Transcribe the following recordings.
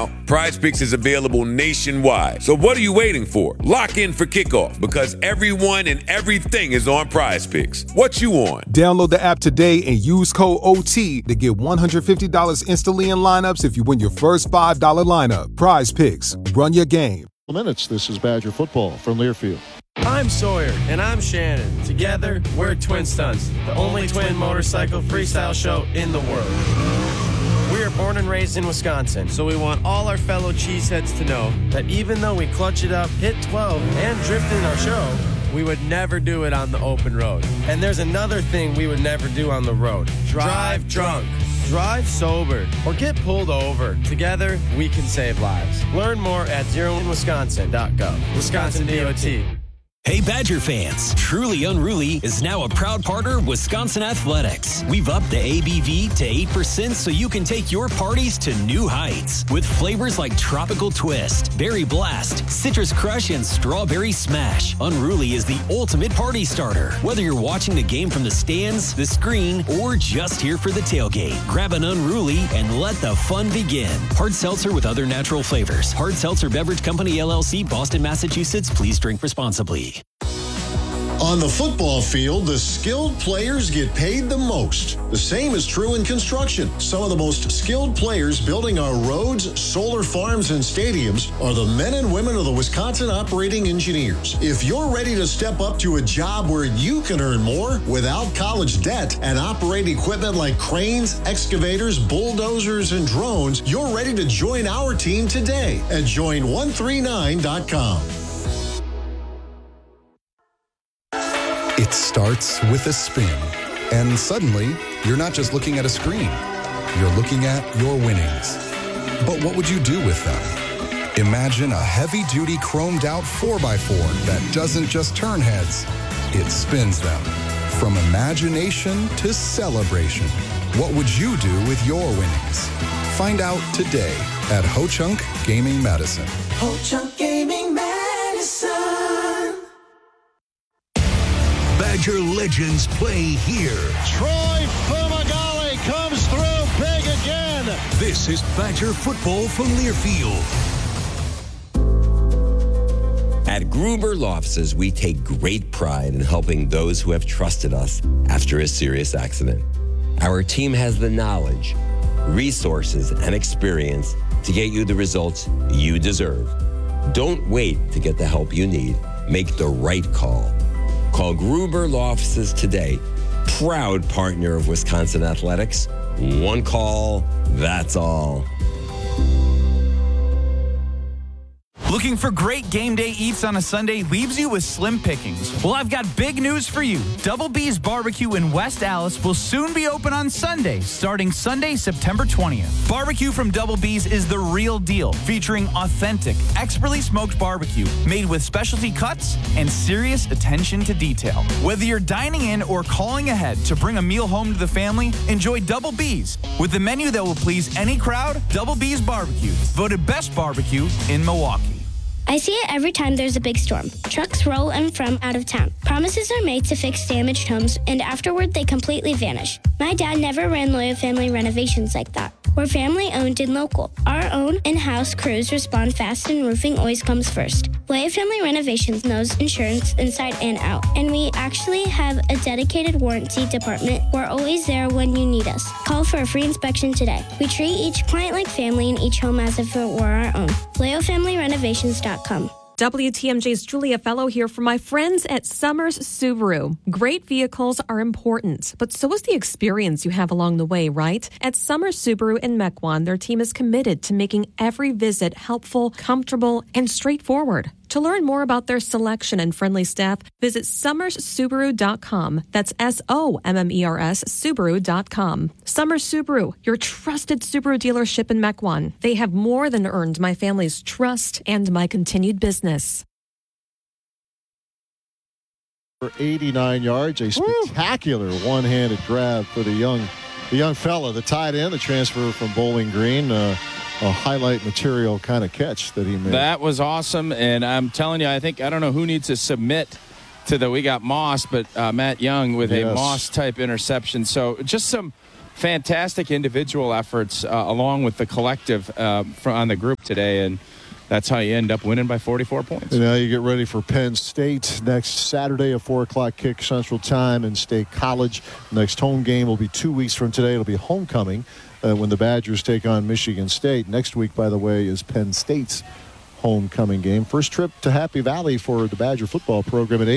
Now, Prize Picks is available nationwide. So what are you waiting for? Lock in for kickoff because everyone and everything is on Prize Picks. What you on? Download the app today and use code OT to get $150 instantly in lineups if you win your first $5 lineup. Prize Picks. Run your game. Minutes. This is Badger football from Learfield. I'm Sawyer. And I'm Shannon. Together, we're Twin Stunts, the only twin motorcycle freestyle show in the world. We are born and raised in Wisconsin, so we want all our fellow cheeseheads to know that even though we clutch it up, hit 12, and drift in our show, we would never do it on the open road. And there's another thing we would never do on the road. Drive drunk. Drive sober or get pulled over. Together, we can save lives. Learn more at zeroinwisconsin.gov. Wisconsin DOT. Hey Badger fans, Truly Unruly is now a proud partner of Wisconsin Athletics. We've upped the ABV to 8% so you can take your parties to new heights. With flavors like Tropical Twist, Berry Blast, Citrus Crush, and Strawberry Smash, Unruly is the ultimate party starter. Whether you're watching the game from the stands, the screen, or just here for the tailgate, grab an Unruly and let the fun begin. Hard seltzer with other natural flavors. Hard Seltzer Beverage Company, LLC, Boston, Massachusetts. Please drink responsibly. On the football field, the skilled players get paid the most. The same is true in construction. Some of the most skilled players building our roads, solar farms, and stadiums are the men and women of the Wisconsin Operating Engineers. If you're ready to step up to a job where you can earn more without college debt and operate equipment like cranes, excavators, bulldozers, and drones, you're ready to join our team today at join139.com. It starts with a spin, and suddenly, you're not just looking at a screen. You're looking at your winnings. But what would you do with them? Imagine a heavy-duty chromed-out 4x4 that doesn't just turn heads, it spins them. From imagination to celebration, what would you do with your winnings? Find out today at Ho-Chunk Gaming Medicine. Ho-Chunk Gaming Medicine. Badger legends play here. Troy Fumagalli comes through big again. This is Badger football from Learfield. At Gruber Law Offices, we take great pride in helping those who have trusted us after a serious accident. Our team has the knowledge, resources, and experience to get you the results you deserve. Don't wait to get the help you need. Make the right call. Call Gruber Law Offices today. Proud partner of Wisconsin Athletics. One call, that's all. Looking for great game day eats on a Sunday leaves you with slim pickings? Well, I've got big news for you. Double B's Barbecue in West Allis will soon be open on Sunday, starting Sunday, September 20th. Barbecue from Double B's is the real deal, featuring authentic, expertly smoked barbecue made with specialty cuts and serious attention to detail. Whether you're dining in or calling ahead to bring a meal home to the family, enjoy Double B's. With a menu that will please any crowd, Double B's Barbecue, voted best barbecue in Milwaukee. I see it every time there's a big storm. Trucks roll in from out of town. Promises are made to fix damaged homes, and afterward they completely vanish. My dad never ran Loyal Family Renovations like that. We're family-owned and local. Our own in-house crews respond fast, and roofing always comes first. Loyal Family Renovations knows insurance inside and out, and we actually have a dedicated warranty department. We're always there when you need us. Call for a free inspection today. We treat each client like family and each home as if it were our own. LoyalFamilyRenovations.com. WTMJ's Julia Fellow here for my friends at Summers Subaru. Great vehicles are important, but so is the experience you have along the way, right? At Summers Subaru in Mequon, their team is committed to making every visit helpful, comfortable, and straightforward. To learn more about their selection and friendly staff, visit summerssubaru.com. That's SOMMERS Subaru.com. Summers Subaru, your trusted Subaru dealership in Mequon. They have more than earned my family's trust and my continued business. For 89 yards, a spectacular one-handed grab for the young fella, the tight end, the transfer from Bowling Green. A highlight material kind of catch that he made. That was awesome, and I'm telling you, I don't know who needs to submit to we got Moss, but Matt Young with a Moss-type interception. So just some fantastic individual efforts along with the collective on the group today, and that's how you end up winning by 44 points. And now you get ready for Penn State next Saturday, a 4 o'clock kick Central Time in State College. Next home game will be 2 weeks from today. It'll be homecoming when the Badgers take on Michigan State. Next week, by the way, is Penn State's homecoming game. First trip to Happy Valley for the Badger football program in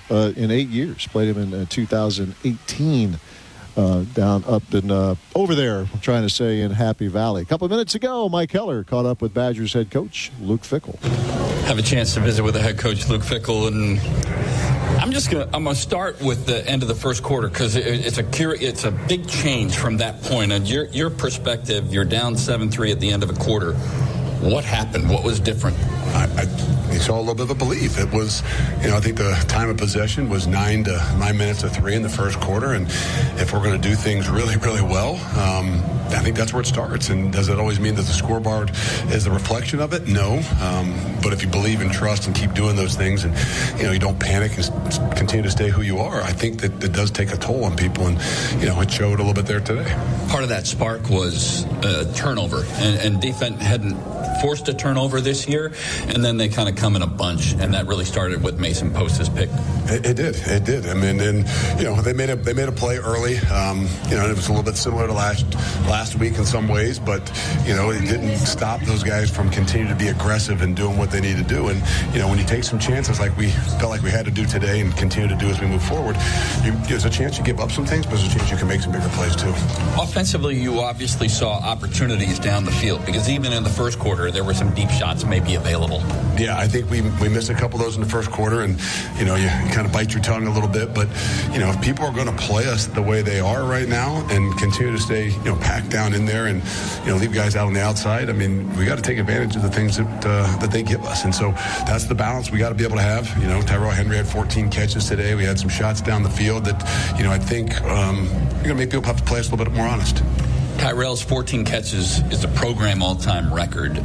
8 years. Played him in 2018. Down up and over there, I'm trying to say, in Happy Valley. A couple of minutes ago, Mike Heller caught up with Badgers head coach Luke Fickell. Have a chance to visit with the head coach Luke Fickell, and I'm gonna start with the end of the first quarter because it's a big change from that point. And your perspective, you're down 7-3 at the end of a quarter. What happened? What was different? You saw a little bit of a belief. It was, I think the time of possession was 9 minutes to 3 in the first quarter. And if we're going to do things really, really well, I think that's where it starts. And does it always mean that the scoreboard is a reflection of it? No. But if you believe and trust and keep doing those things and, you don't panic and continue to stay who you are, I think that it does take a toll on people. And, it showed a little bit there today. Part of that spark was turnover. And defense hadn't forced a turnover this year, and then they kind of come in a bunch, and that really started with Mason Post's pick. It did. I mean, and they made a play early. And it was a little bit similar to last week in some ways, but it didn't stop those guys from continuing to be aggressive and doing what they need to do. And when you take some chances like we felt like we had to do today and continue to do as we move forward, there's a chance you give up some things, but there's a chance you can make some bigger plays too. Offensively, you obviously saw opportunities down the field because even in the first quarter, there were some deep shots maybe available. Yeah, I think we missed a couple of those in the first quarter, and you kind of bite your tongue a little bit. But if people are going to play us the way they are right now and continue to stay packed down in there and leave guys out on the outside, I mean, we got to take advantage of the things that they give us, and so that's the balance we got to be able to have. Tyrell Henry had 14 catches today. We had some shots down the field that I think you're going to make people have to play us a little bit more honest. Tyrell's 14 catches is a program all-time record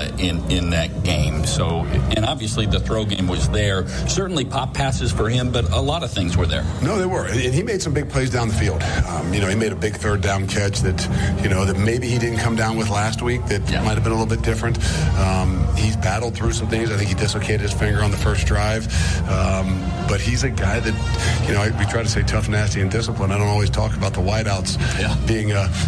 in that game. So, and obviously the throw game was there. Certainly pop passes for him, but a lot of things were there. No, they were. And he made some big plays down the field. He made a big third down catch that, that maybe he didn't come down with last week that might have been a little bit different. He's battled through some things. I think he dislocated his finger on the first drive. But he's a guy that, we try to say tough, nasty, and disciplined. I don't always talk about the wideouts being,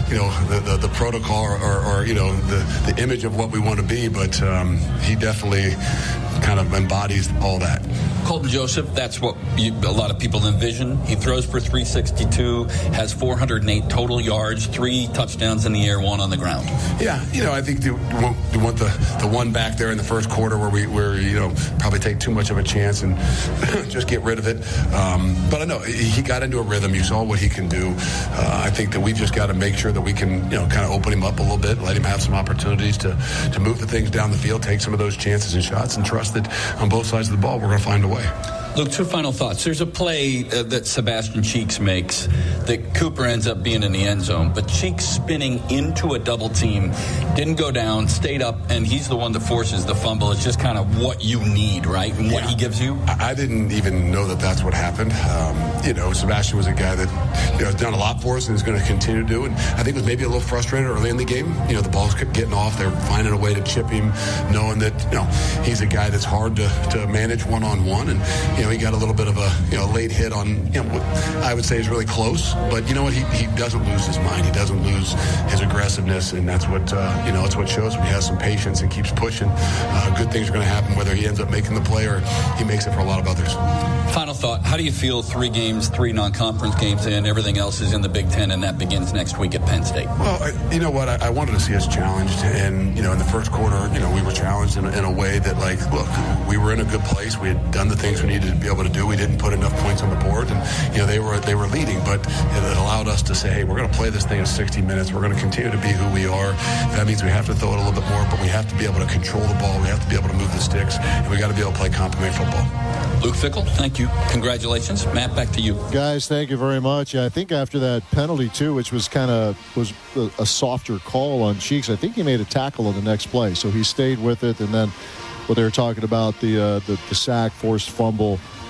the protocol or the image of what we want to be, but he definitely kind of embodies all that. Colton Joseph, that's what a lot of people envision. He throws for 362, has 408 total yards, 3 touchdowns in the air, 1 on the ground. Yeah, I think you want the one back there in the first quarter where we probably take too much of a chance and just get rid of it. But I know he got into a rhythm. You saw what he can do. I think that we've just got to make sure that we can kind of open him up a little bit, let him have some opportunities to move the things down the field, take some of those chances and shots, and trust that on both sides of the ball we're going to find a way. Luke, 2 final thoughts. There's a play that Sebastian Cheeks makes that Cooper ends up being in the end zone, but Cheeks spinning into a double team, didn't go down, stayed up, and he's the one that forces the fumble. It's just kind of what you need, right, and what he gives you? I didn't even know that that's what happened. Sebastian was a guy that has done a lot for us and is going to continue to do, and I think was maybe a little frustrated early in the game. The balls kept getting off. They were finding a way to chip him, knowing that he's a guy that's hard to manage one-on-one, and he got a little bit of a late hit on what I would say is really close, but you know what, he doesn't lose his mind, he doesn't lose his aggressiveness, and that's what it's what shows when he has some patience and keeps pushing. Good things are going to happen whether he ends up making the play or he makes it for a lot of others. Final thought, how do you feel 3 games, 3 non-conference games in, everything else is in the Big Ten, and that begins next week at Penn State? Well, you know what, I wanted to see us challenged, and in the first quarter we were challenged in a way that, look, we were in a good place, we had done the things we needed to be able to do, we didn't put enough points on the board, and they were leading, but it allowed us to say, hey, we're going to play this thing in 60 minutes, we're going to continue to be who we are. That means we have to throw it a little bit more, but we have to be able to control the ball, we have to be able to move the sticks, and we got to be able to play complement football. Luke Fickell, thank you. Congratulations. Matt, back to you. Guys, thank you very much. I think after that penalty, too, which was was a softer call on Cheeks, I think he made a tackle on the next play, so he stayed with it, and then what they were talking about, the sack, forced fumble,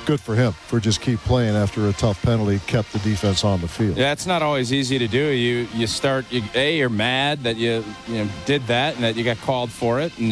good for him for just keep playing after a tough penalty kept the defense on the field. Yeah, it's not always easy to do. You're mad that you did that and that you got called for it, and